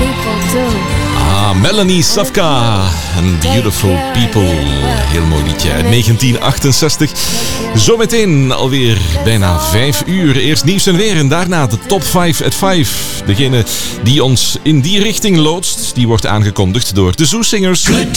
Melanie Safka en Beautiful People. Heel mooi liedje uit 1968. Zometeen alweer bijna 5 uur. Eerst nieuws en weer en daarna de top 5 at 5. Degene die ons in die richting loodst, die wordt aangekondigd door de Zoesingers.